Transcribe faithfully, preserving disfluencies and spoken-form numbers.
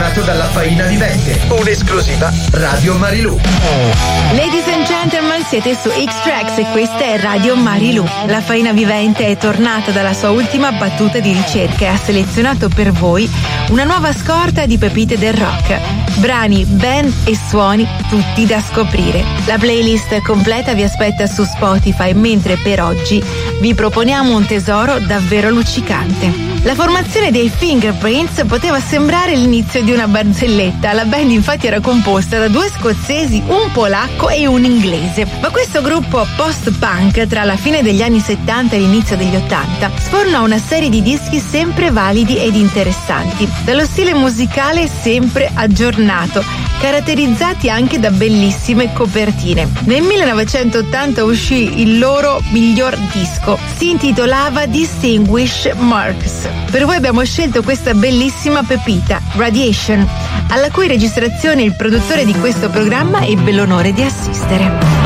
selezionato dalla Faina Vivente. Un'esclusiva Radio Marilù. Ladies and gentlemen, siete su X-Trax e questa è Radio Marilù. La Faina Vivente è tornata dalla sua ultima battuta di ricerca e ha selezionato per voi una nuova scorta di pepite del rock. Brani, band e suoni tutti da scoprire. La playlist completa vi aspetta su Spotify, mentre per oggi vi proponiamo un tesoro davvero luccicante. La formazione dei Fingerprints poteva sembrare l'inizio di una barzelletta. La band infatti era composta da due scozzesi, un polacco e un inglese. Ma questo gruppo post-punk tra la fine degli anni settanta e l'inizio degli ottanta sfornò una serie di dischi sempre validi ed interessanti, dallo stile musicale sempre aggiornato, caratterizzati anche da bellissime copertine. Nel millenovecentottanta uscì il loro miglior disco, si intitolava Distinguished Marks. Per voi abbiamo scelto questa bellissima pepita, Radiation, alla cui registrazione il produttore di questo programma ebbe l'onore di assistere.